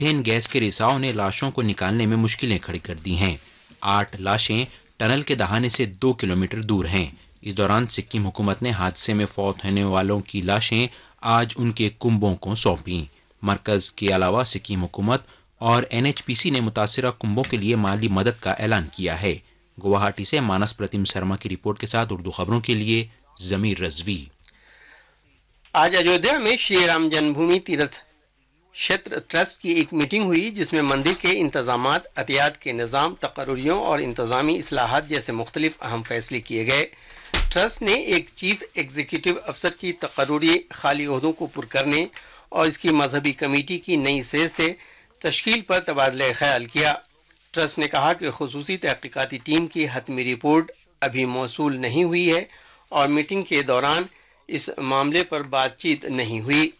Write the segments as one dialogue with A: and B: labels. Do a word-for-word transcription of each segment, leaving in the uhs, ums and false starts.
A: Methane gas के रिसाव ने लाशों को निकालने में मुश्किलें खड़ी कर दी हैं। आठ लाशें टनल के दहाने से दो किलोमीटर दूर हैं। इस दौरान सिक्किम हुकूमत ने हादसे में फौत होने वालों की लाशें आज उनके कुंबों को सौंपी। मरकज के अलावा सिक्किम हुकूमत और एन एच पी सी ने मुतासिरा कुंबों के लिए माली मदद का ऐलान किया है। गुवाहाटी से मानस प्रतिम शर्मा की रिपोर्ट के साथ उर्दू खबरों के लिए जमीर रजवी।
B: आज अयोध्या में श्री राम जन्मभूमि तीर्थ क्षेत्र ट्रस्ट की एक मीटिंग हुई, जिसमें मंदिर के इंतजामात, अतियात के निज़ाम, तकर्रुरियों और इंतजामी इस्लाहात जैसे मुख्तलिफ अहम फैसले किए गए। ट्रस्ट ने एक चीफ एग्जीक्यूटिव अफसर की तकर्रुरी खाली ओहदों को पुर करने और इसकी मजहबी कमेटी की नई सिरे से तश्कील पर तबादला ख्याल किया। ट्रस्ट ने कहा कि खुसूसी तहकीकाती टीम की हतमी रिपोर्ट अभी मौसूल नहीं हुई है और मीटिंग के दौरान इस मामले पर बातचीत नहीं हुई।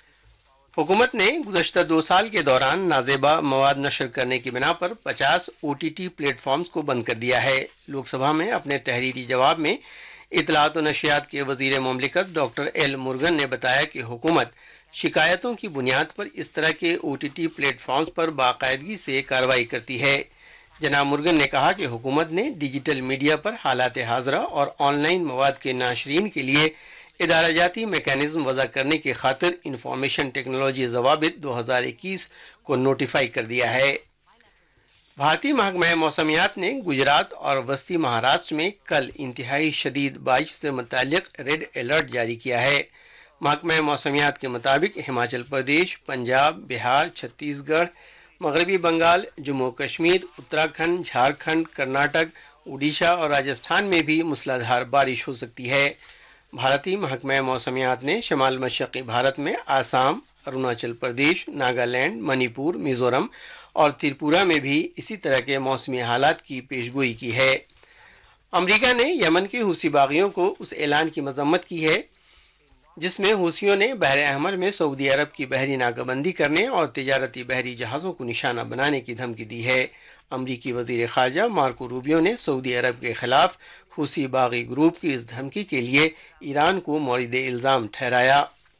B: हुकूमत ने गुज़श्ता दो साल के दौरान नाजेबा मवाद नशर करने की बिना पर पचास ओ टी टी प्लेटफॉर्म्स को बंद कर दिया है। लोकसभा में अपने तहरीरी जवाब में इत्तलात और नशियात के वजीर मुमलिकत डॉक्टर एल मुर्गन ने बताया कि हुकूमत शिकायतों की बुनियाद पर इस तरह के ओ टी टी प्लेटफॉर्म्स पर बाकायदगी से कार्रवाई करती है। जनाब मुर्गन ने कहा कि हुकूमत ने डिजिटल मीडिया पर हालात हाजरा और ऑनलाइन मवाद के नाशरीन के लिए इदाराजाती मैकेनिज्म वज़ा करने की खातिर इंफॉर्मेशन टेक्नोलॉजी ज़वाबित दो हज़ार इक्कीस को नोटिफाई कर दिया है। भारतीय महकमा मौसमियात ने गुजरात और वस्ती महाराष्ट्र में कल इंतहाई शदीद बारिश से मुताल्लिक रेड अलर्ट जारी किया है। महकमा मौसमियात के मुताबिक हिमाचल प्रदेश, पंजाब, बिहार, छत्तीसगढ़, मगरबी बंगाल, जम्मू कश्मीर, उत्तराखंड, झारखंड, कर्नाटक, उड़ीसा और राजस्थान में भी मूसलाधार बारिश हो सकती है। भारतीय महकमा मौसमियात ने शमाल मशरक़ी भारत में आसाम, अरुणाचल प्रदेश, नागालैंड, मणिपुर, मिजोरम और त्रिपुरा में भी इसी तरह के मौसमी हालात की पेशगोई की है। अमरीका ने यमन के हूसी बागियों को उस ऐलान की मजम्मत की है जिसमें हूसियों ने बहर अहमर में सऊदी अरब की बहरी नाकाबंदी करने और तिजारती बहरी जहाज़ों को निशाना बनाने की धमकी दी है। अमरीकी वजीर खारजा मार्को रूबियो ने सऊदी अरब के खिलाफ हूसी बागी ग्रुप की इस धमकी के लिए ईरान को मौरिद इल्जाम ठहराया।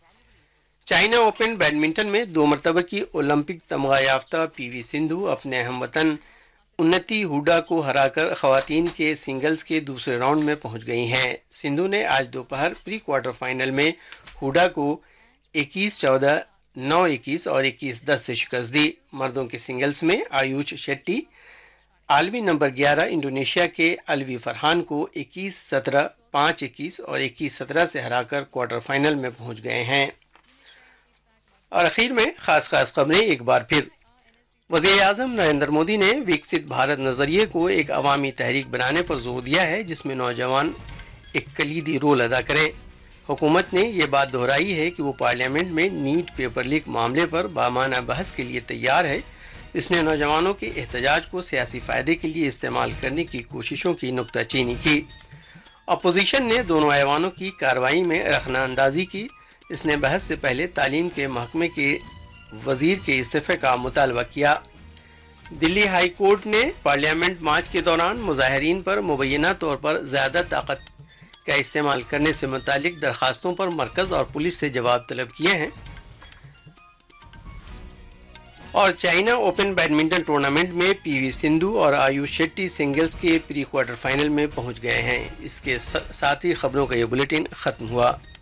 B: चाइना ओपन बैडमिंटन में दो मरतबा की ओलंपिक तमगा याफ्ता पी वी सिंधु अपने हमवतन उन्नति हुडा को हराकर खवातीन के सिंगल्स के दूसरे राउंड में पहुंच गई हैं। सिंधु ने आज दोपहर प्री क्वार्टर फाइनल में हुडा को इक्कीस चौदह, नौ इक्कीस और इक्कीस दस से शिकस्त दी। मर्दों के सिंगल्स में आयुष शेट्टी आलमी नंबर ग्यारह इंडोनेशिया के अलवी फरहान को इक्कीस सत्रह, पाँच इक्कीस और इक्कीस सत्रह से हराकर क्वार्टर फाइनल में पहुंच गए हैं। और आखिर में खास खास खबरें एक बार फिर। वज़ीर आज़म नरेंद्र मोदी ने विकसित भारत नजरिए को एक अवामी तहरीक बनाने पर जोर दिया है जिसमें नौजवान एक कलीदी रोल अदा करें। हुकूमत ने यह बात दोहराई है कि वो पार्लियामेंट में नीट पेपर लीक मामले पर बामाना बहस के लिए तैयार है। इसने नौजवानों के एहतजाज को सियासी फायदे के लिए इस्तेमाल करने की कोशिशों की नुक्ताचीनी की। अपोजिशन ने दोनों ऐवानों की कार्रवाई में रखना अंदाजी की। इसने बहस से पहले तालीम के महकमे के वजीर के इस्तीफे का मुतालबा किया। दिल्ली हाई कोर्ट ने पार्लियामेंट मार्च के दौरान मुजाहिरीन पर मुबैना तौर पर ज्यादा ताकत का इस्तेमाल करने से मुतालिक दरखास्तों पर मरकज और पुलिस से जवाब तलब किए हैं। और चाइना ओपन बैडमिंटन टूर्नामेंट में पी वी सिंधु और आयुष शेट्टी सिंगल्स के प्री क्वार्टर फाइनल में पहुंच गए हैं। इसके साथ ही खबरों का यह बुलेटिन खत्म हुआ।